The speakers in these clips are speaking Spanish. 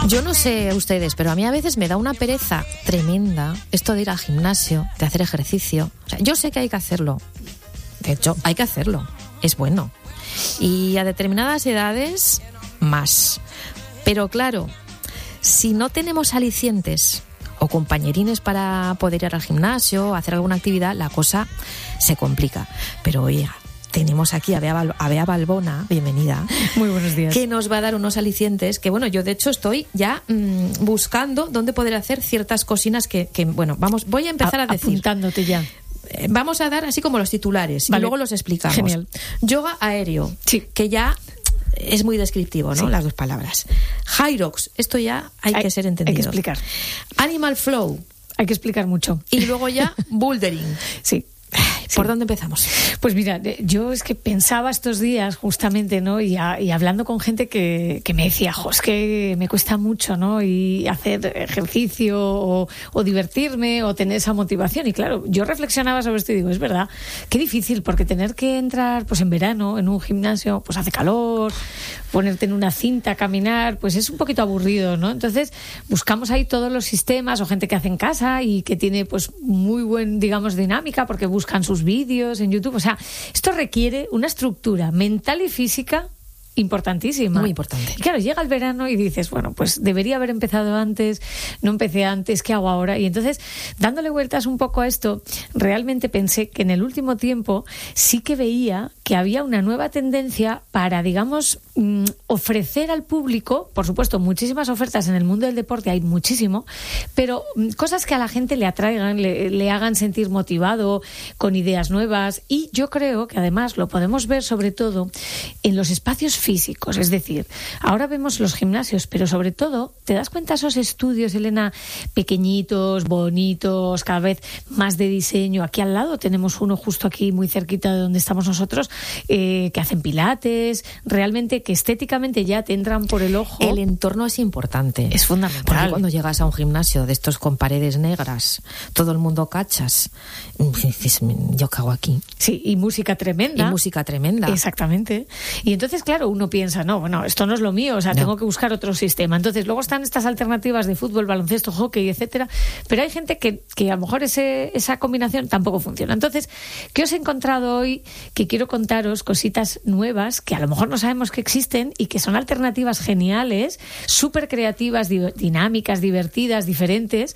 Yo no sé ustedes, pero a mí a veces me da una pereza tremenda esto de ir al gimnasio, de hacer ejercicio. O sea, yo sé que hay que hacerlo. De hecho, hay que hacerlo. Es bueno. Y a determinadas edades, más. Pero claro, si no tenemos alicientes o compañerines para poder ir al gimnasio, hacer alguna actividad, la cosa se complica. Pero oye, tenemos aquí a Bea Balbona, bienvenida. Muy buenos días. Que nos va a dar unos alicientes que, bueno, yo de hecho estoy ya buscando dónde poder hacer ciertas cocinas que bueno, voy a empezar a decir. Apuntándote ya. Vamos a dar así como los titulares, vale, y luego los explicamos. Genial. Yoga aéreo, sí, que ya es muy descriptivo, ¿no? Sí. Las dos palabras. Hyrox, esto ya hay que ser entendido. Hay que explicar. Animal Flow. Hay que explicar mucho. Y luego ya bouldering. Sí. ¿Por dónde empezamos? Pues mira, yo es que pensaba estos días justamente, ¿no? Y hablando con gente que me decía, es que me cuesta mucho, ¿no? Y hacer ejercicio o divertirme o tener esa motivación. Y claro, yo reflexionaba sobre esto y digo, es verdad, qué difícil, porque tener que entrar pues en verano en un gimnasio, pues hace calor, ponerte en una cinta, caminar, pues es un poquito aburrido, ¿no? Entonces buscamos ahí todos los sistemas o gente que hace en casa y que tiene pues muy buen, digamos, dinámica, porque buscan sus vídeos en YouTube. O sea, esto requiere una estructura mental y física importantísima. Muy importante. Y claro, llega el verano y dices, bueno, pues debería haber empezado antes, no empecé antes, ¿qué hago ahora? Y entonces, dándole vueltas un poco a esto, realmente pensé que en el último tiempo sí que veía que había una nueva tendencia para, digamos, ofrecer al público, por supuesto, muchísimas ofertas en el mundo del deporte, hay muchísimo, pero cosas que a la gente le atraigan, le hagan sentir motivado, con ideas nuevas. Y yo creo que además lo podemos ver sobre todo en los espacios físicos, es decir, ahora vemos los gimnasios, pero sobre todo, ¿te das cuenta esos estudios, Elena, pequeñitos, bonitos, cada vez más de diseño? Aquí al lado tenemos uno justo aquí muy cerquita de donde estamos nosotros, que hacen pilates, realmente que estéticamente ya te entran por el ojo. El entorno es importante. Es fundamental. Porque cuando llegas a un gimnasio de estos con paredes negras, todo el mundo cachas, dices, ¿yo qué hago aquí? Sí, y música tremenda. Y música tremenda. Exactamente. Y entonces, claro, uno piensa, no, bueno, esto no es lo mío, o sea, tengo que buscar otro sistema. Entonces, luego están estas alternativas de fútbol, baloncesto, hockey, etcétera, pero hay gente que a lo mejor esa combinación tampoco funciona. Entonces, ¿qué os he encontrado hoy? Que quiero contaros cositas nuevas que a lo mejor no sabemos que existen y que son alternativas geniales, súper creativas, dinámicas, divertidas, diferentes.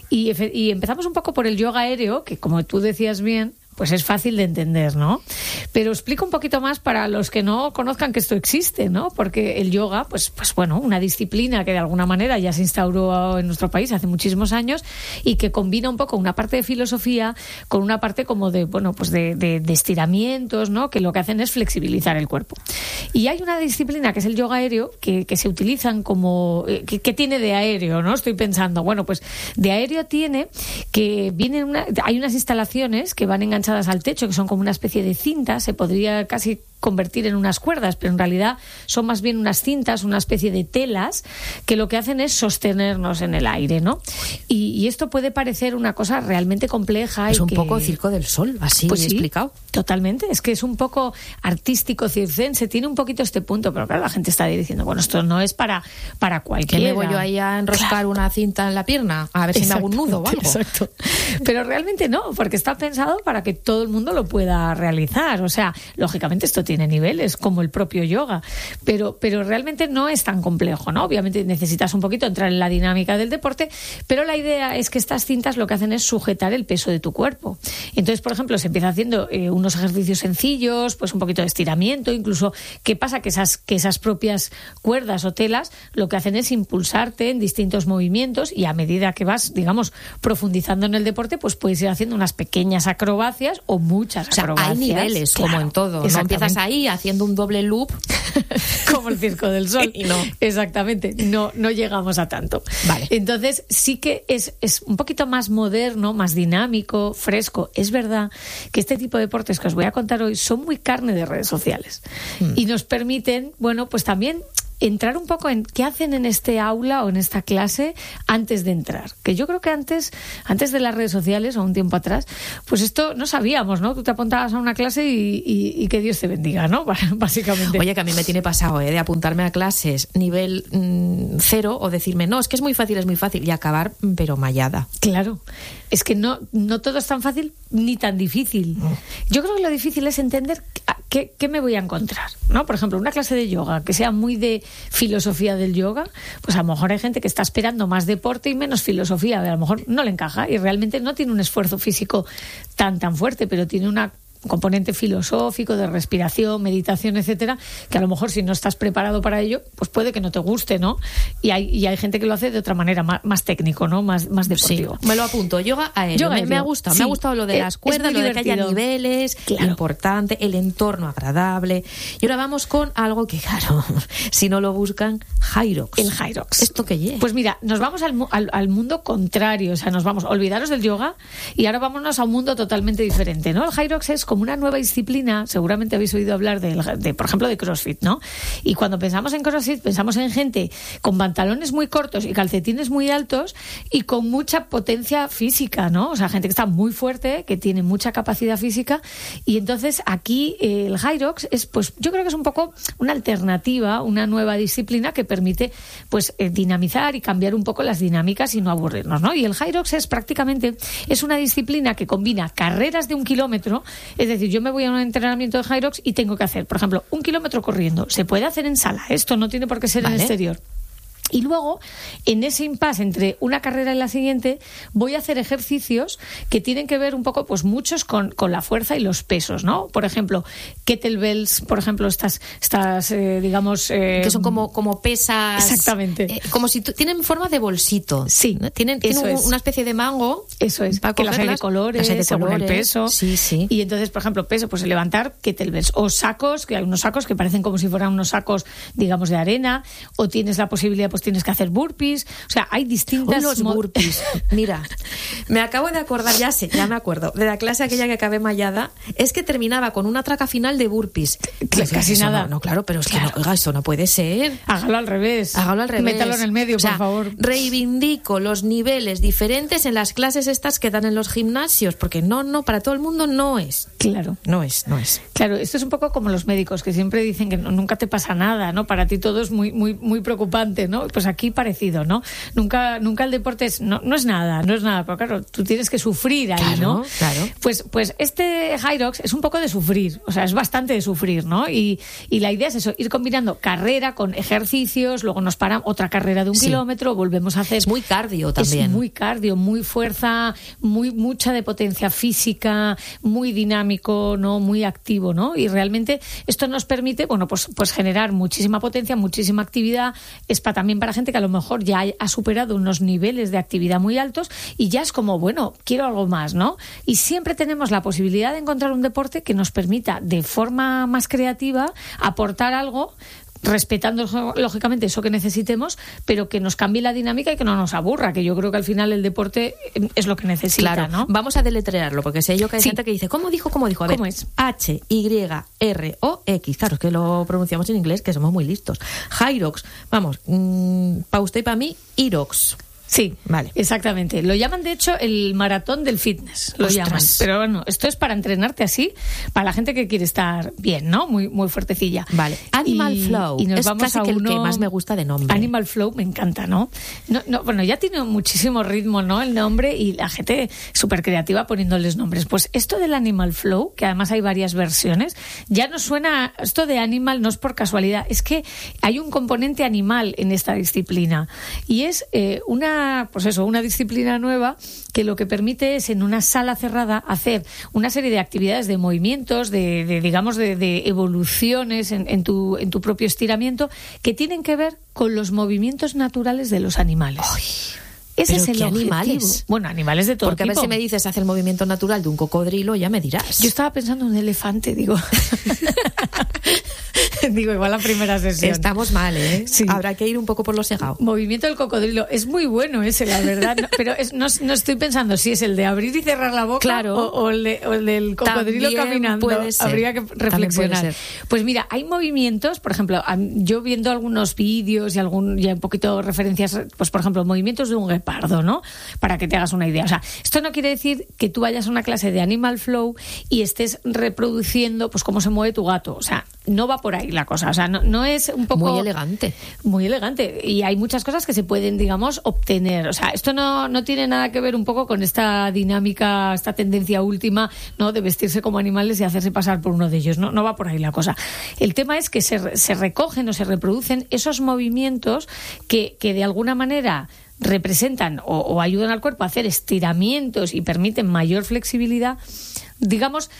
Y empezamos un poco por el yoga aéreo, que como tú decías bien, pues es fácil de entender, ¿no? Pero explico un poquito más para los que no conozcan que esto existe, ¿no? Porque el yoga, pues bueno, una disciplina que de alguna manera ya se instauró en nuestro país hace muchísimos años y que combina un poco una parte de filosofía con una parte como de, bueno, pues de estiramientos, ¿no? Que lo que hacen es flexibilizar el cuerpo. Y hay una disciplina que es el yoga aéreo que se utilizan como... ¿Qué tiene de aéreo, no? Estoy pensando, bueno, pues de aéreo tiene que hay unas instalaciones que van enganchadas al techo, que son como una especie de cinta, se podría casi convertir en unas cuerdas, pero en realidad son más bien unas cintas, una especie de telas que lo que hacen es sostenernos en el aire, ¿no? Y esto puede parecer una cosa realmente compleja. Es un poco Circo del Sol, así pues explicado. Totalmente, es que es un poco artístico, circense, tiene un poquito este punto, pero claro, la gente está diciendo, bueno, esto no es para cualquiera. ¿Qué me voy yo ahí a enroscar una cinta en la pierna? A ver si me hago un nudo o algo. Exacto. Pero realmente no, porque está pensado para que todo el mundo lo pueda realizar. O sea, lógicamente esto tiene niveles, como el propio yoga, pero realmente no es tan complejo, ¿no? Obviamente necesitas un poquito entrar en la dinámica del deporte, pero la idea es que estas cintas lo que hacen es sujetar el peso de tu cuerpo. Entonces, por ejemplo, se empieza haciendo unos ejercicios sencillos, pues un poquito de estiramiento, incluso, ¿qué pasa? Que esas propias cuerdas o telas lo que hacen es impulsarte en distintos movimientos y a medida que vas, digamos, profundizando en el deporte, pues puedes ir haciendo unas pequeñas acrobacias o muchas acrobacias. Hay niveles, claro, como en todo. No empiezas ahí haciendo un doble loop como el Circo del Sol. Y no. Exactamente, no llegamos a tanto. Vale. Entonces sí que es un poquito más moderno, más dinámico, fresco. Es verdad que este tipo de deportes que os voy a contar hoy son muy carne de redes sociales y nos permiten, bueno, pues también entrar un poco en qué hacen en este aula o en esta clase antes de entrar. Que yo creo que antes de las redes sociales o un tiempo atrás, pues esto no sabíamos, ¿no? Tú te apuntabas a una clase y que Dios te bendiga, ¿no? Básicamente. Oye, que a mí me tiene pasado, de apuntarme a clases nivel 0 o decirme, no, es que es muy fácil y acabar, pero mallada. Claro. Es que no todo es tan fácil ni tan difícil. Yo creo que lo difícil es entender qué me voy a encontrar, ¿no? Por ejemplo, una clase de yoga que sea muy de filosofía del yoga, pues a lo mejor hay gente que está esperando más deporte y menos filosofía, a lo mejor no le encaja y realmente no tiene un esfuerzo físico tan fuerte, pero tiene un componente filosófico, de respiración, meditación, etcétera, que a lo mejor si no estás preparado para ello, pues puede que no te guste, ¿no? Y hay gente que lo hace de otra manera, más técnico, ¿no? Más deportivo. Sí, me lo apunto. Yoga aéreo. Me ha gustado. Sí. Me ha gustado lo de las cuerdas, lo de que haya niveles, claro. Importante, el entorno agradable. Y ahora vamos con algo que, claro, si no lo buscan, Hyrox. El Hyrox. ¿Esto qué es? Pues mira, nos vamos al mundo contrario, o sea, olvidaros del yoga y ahora vámonos a un mundo totalmente diferente, ¿no? El Hyrox es como una nueva disciplina, seguramente habéis oído hablar por ejemplo, de CrossFit, ¿no? Y cuando pensamos en CrossFit, pensamos en gente con pantalones muy cortos y calcetines muy altos y con mucha potencia física, ¿no? O sea, gente que está muy fuerte, que tiene mucha capacidad física. Y entonces aquí el Hyrox es, pues, yo creo que es un poco una alternativa, una nueva disciplina que permite, pues, dinamizar y cambiar un poco las dinámicas y no aburrirnos, ¿no? Y el Hyrox es una disciplina que combina carreras de 1 kilómetro. Es decir, yo me voy a un entrenamiento de Hyrox y tengo que hacer, por ejemplo, 1 kilómetro corriendo. Se puede hacer en sala, esto no tiene por qué ser en exterior. Y luego, en ese impasse entre una carrera y la siguiente, voy a hacer ejercicios que tienen que ver un poco, pues muchos con la fuerza y los pesos, ¿no? Por ejemplo, kettlebells, por ejemplo, estas digamos... que son como pesas... Exactamente. Como si tienen forma de bolsito. Sí. ¿No? Tienen una especie de mango. Eso es. Para que las hay de colores, según el peso. Sí. Y entonces, por ejemplo, peso, pues levantar kettlebells. O sacos, que hay unos sacos que parecen como si fueran unos sacos, digamos, de arena. O tienes la posibilidad, pues tienes que hacer burpees, o sea, hay distintas... Los burpees. Mira, me acabo de acordar, ya me acuerdo, de la clase aquella que acabé mallada, es que terminaba con una traca final de burpees. Casi nada. No, claro, pero es que no, oiga, esto no puede ser. Hágalo al revés. Métalo en el medio, por favor. Reivindico los niveles diferentes en las clases estas que dan en los gimnasios, porque no, para todo el mundo no es. Claro. No es. Claro, esto es un poco como los médicos, que siempre dicen que nunca te pasa nada, ¿no? Para ti todo es muy preocupante, ¿no? Pues aquí parecido, ¿no? Nunca el deporte no es nada, pero claro, tú tienes que sufrir ahí, claro, ¿no? Claro. Pues este Hyrox es un poco de sufrir, o sea, es bastante de sufrir, ¿no? Y la idea es eso, ir combinando carrera con ejercicios, luego nos paramos otra carrera de 1 kilómetro, volvemos a hacer... Es muy cardio también. Es muy cardio, muy fuerza, mucha de potencia física, muy dinámico, ¿no? Muy activo, ¿no? Y realmente esto nos permite, bueno, pues generar muchísima potencia, muchísima actividad, también para gente que a lo mejor ya ha superado unos niveles de actividad muy altos y ya es como, bueno, quiero algo más, ¿no? Y siempre tenemos la posibilidad de encontrar un deporte que nos permita, de forma más creativa, aportar algo, respetando lógicamente eso que necesitemos, pero que nos cambie la dinámica y que no nos aburra, que yo creo que al final el deporte es lo que necesita, claro, ¿no? Vamos a deletrearlo, porque sé yo que hay gente que dice, ¿cómo dijo? A ver, ¿cómo es? Hyrox, claro, es que lo pronunciamos en inglés, que somos muy listos. Hyrox, vamos, para usted y para mí, Hyrox. Sí, vale, exactamente. Lo llaman, de hecho, el maratón del fitness. Lo llaman. Pero bueno, esto es para entrenarte así, para la gente que quiere estar bien, ¿no? Muy fuertecilla. Vale. Animal Flow. Y nos es vamos casi a que el que más me gusta de nombre. Animal Flow me encanta, ¿no? Bueno, ya tiene muchísimo ritmo, ¿no? El nombre, y la gente súper creativa poniéndoles nombres. Pues esto del Animal Flow, que además hay varias versiones, ya nos suena, esto de animal no es por casualidad, es que hay un componente animal en esta disciplina. Y es una disciplina nueva que lo que permite es, en una sala cerrada, hacer una serie de actividades, de movimientos, de evoluciones en tu propio estiramiento, que tienen que ver con los movimientos naturales de los animales. ¡Ay! Ese es el ¿qué objetivo. Animales? Bueno, animales de todo Porque tipo. a ver si me dices hace el movimiento natural de un cocodrilo, ya me dirás. Yo estaba pensando en un elefante, digo. Digo, igual la primera sesión. Estamos mal, ¿eh? Sí. Habrá que ir un poco por lo segado. Movimiento del cocodrilo. Es muy bueno ese, la verdad. Pero no estoy pensando si es el de abrir y cerrar la boca, claro, o el del cocodrilo también caminando. Puede ser. Habría que reflexionar. Pues mira, hay movimientos, por ejemplo, yo viendo algunos vídeos y un poquito referencias, pues por ejemplo, movimientos de un guepardo, ¿no? Para que te hagas una idea. O sea, esto no quiere decir que tú vayas a una clase de Animal Flow y estés reproduciendo pues cómo se mueve tu gato. O sea, no va por ahí la cosa. O sea, no es un poco... Muy elegante. Muy elegante. Y hay muchas cosas que se pueden, digamos, obtener. O sea, esto no tiene nada que ver un poco con esta dinámica, esta tendencia última, ¿no? De vestirse como animales y hacerse pasar por uno de ellos. No va por ahí la cosa. El tema es que se recogen o se reproducen esos movimientos que de alguna manera representan o ayudan al cuerpo a hacer estiramientos y permiten mayor flexibilidad, digamos,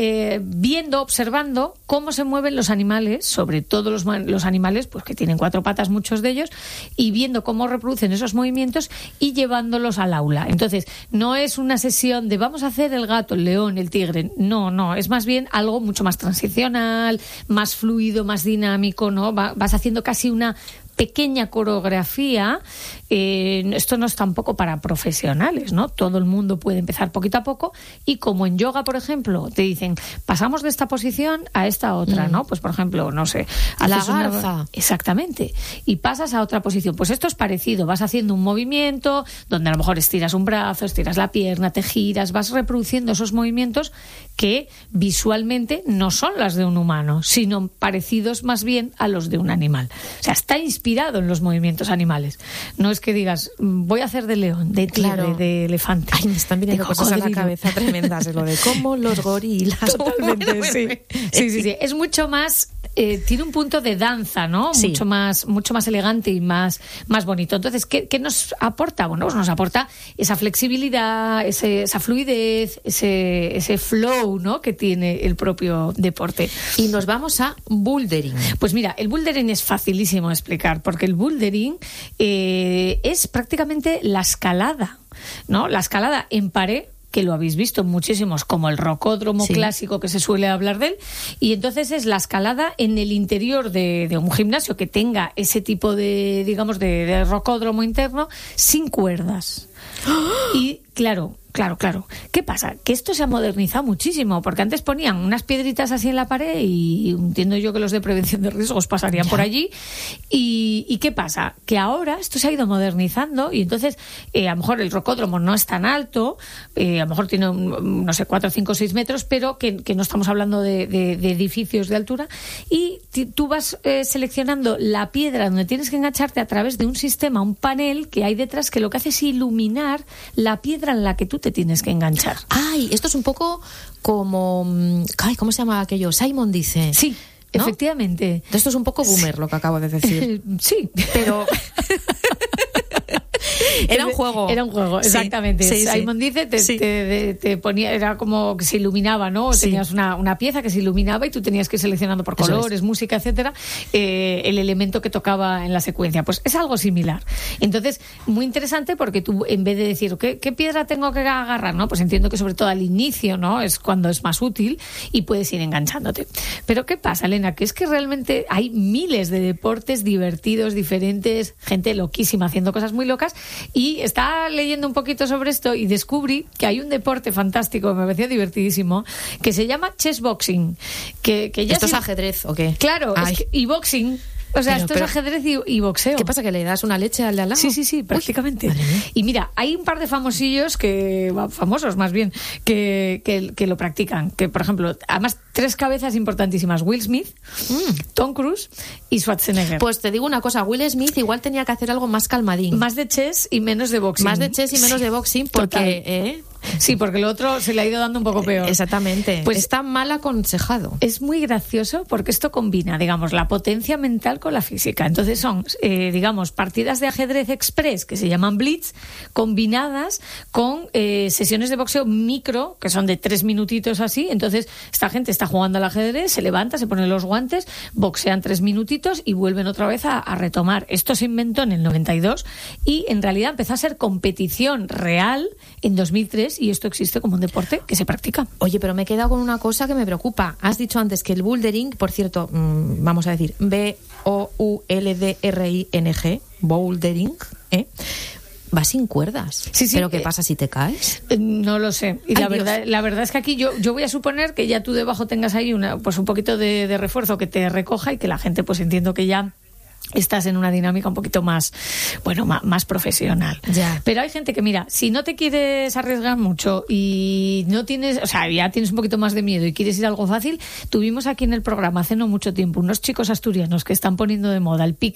observando cómo se mueven los animales, sobre todo los animales pues que tienen 4 patas, muchos de ellos, y viendo cómo reproducen esos movimientos y llevándolos al aula. Entonces, no es una sesión de vamos a hacer el gato, el león, el tigre. No, es más bien algo mucho más transicional, más fluido, más dinámico, ¿no? Vas haciendo casi una pequeña coreografía. Esto no es tampoco para profesionales, ¿no? Todo el mundo puede empezar poquito a poco, y como en yoga, por ejemplo, te dicen, pasamos de esta posición a esta otra, ¿no? Pues por ejemplo, no sé, la garza. Exactamente. Y pasas a otra posición. Pues esto es parecido, vas haciendo un movimiento donde a lo mejor estiras un brazo, estiras la pierna, te giras, vas reproduciendo esos movimientos que visualmente no son las de un humano, sino parecidos más bien a los de un animal. O sea, está inspirado en los movimientos animales. No es que digas, voy a hacer de león, de tigre, claro, de elefante. Ay, me están viniendo cosas a la cabeza tremendas de lo de cómo los gorilas. Totalmente, sí. Es mucho más, tiene un punto de danza, ¿no? Sí. Mucho más elegante y más bonito. Entonces, ¿qué nos aporta? Bueno, pues nos aporta esa flexibilidad, esa fluidez, ese flow, ¿no? Que tiene el propio deporte. Y nos vamos a bouldering. Pues mira, el bouldering es facilísimo de explicar, porque el bouldering es prácticamente la escalada, ¿no? La escalada en pared, que lo habéis visto muchísimos, como el rocódromo clásico, que se suele hablar de él, y entonces es la escalada en el interior de un gimnasio que tenga ese tipo de, digamos, de rocódromo interno, sin cuerdas. Y claro. ¿Qué pasa? Que esto se ha modernizado muchísimo, porque antes ponían unas piedritas así en la pared y entiendo yo que los de prevención de riesgos pasarían por allí. ¿Y qué pasa? Que ahora esto se ha ido modernizando y entonces a lo mejor el rocódromo no es tan alto, a lo mejor tiene, no sé, 4, 5, 6 metros, pero que no estamos hablando de edificios de altura, y tú vas seleccionando la piedra donde tienes que engancharte a través de un sistema, un panel que hay detrás, que lo que hace es iluminar la piedra en la que tú te tienes que enganchar. Ay, esto es un poco como... Ay, ¿cómo se llama aquello? Simon dice. Sí, ¿no? Efectivamente. Esto es un poco boomer, lo que acabo de decir. Sí. Pero... Era un juego, exactamente. Sí, Simon dice, te ponía, era como que se iluminaba, ¿no? Sí. Tenías una pieza que se iluminaba y tú tenías que ir seleccionando por colores, música, etcétera, el elemento que tocaba en la secuencia. Pues es algo similar. Entonces, muy interesante, porque tú, en vez de decir, ¿qué piedra tengo que agarrar? ¿No? Pues entiendo que sobre todo al inicio, ¿no? Es cuando es más útil y puedes ir enganchándote. Pero ¿qué pasa, Elena? Que es que realmente hay miles de deportes divertidos, diferentes, gente loquísima haciendo cosas muy locas. Y estaba leyendo un poquito sobre esto y descubrí que hay un deporte fantástico, me pareció divertidísimo, que se llama chessboxing. Que ya ¿Esto es ajedrez o qué? Claro, y boxing. O sea, esto es ajedrez y boxeo. ¿Qué pasa? ¿Que le das una leche al de al lado? Sí, prácticamente. Uy, y mira, hay un par de famosillos famosos más bien, que lo practican. Que, por ejemplo, además, 3 cabezas importantísimas: Will Smith, Tom Cruise y Schwarzenegger. Pues te digo una cosa, Will Smith igual tenía que hacer algo más calmadín. Más de chess y menos de boxing. Más de chess y menos de boxing, porque... Sí, porque lo otro se le ha ido dando un poco peor. Exactamente. Pues está mal aconsejado. Es muy gracioso porque esto combina, digamos, la potencia mental con la física. Entonces son, digamos, partidas de ajedrez express, que se llaman blitz, combinadas con sesiones de boxeo micro, que son de 3 minutitos así. Entonces esta gente está jugando al ajedrez, se levanta, se pone los guantes, boxean 3 minutitos y vuelven otra vez a retomar. Esto se inventó en el 92 y en realidad empezó a ser competición real en 2003, es, y esto existe como un deporte que se practica. Oye, pero me he quedado con una cosa que me preocupa. Has dicho antes que el bouldering, por cierto, vamos a decir bouldering, bouldering, va sin cuerdas. Sí, ¿Pero qué pasa si te caes? No lo sé. Y la verdad es que aquí yo voy a suponer que ya tú debajo tengas ahí un poquito de refuerzo que te recoja y que la gente, pues entiendo que ya estás en una dinámica un poquito más, más profesional. Ya. Pero hay gente que, mira, si no te quieres arriesgar mucho y no tienes, o sea, ya tienes un poquito más de miedo y quieres ir a algo fácil, tuvimos aquí en el programa hace no mucho tiempo unos chicos asturianos que están poniendo de moda el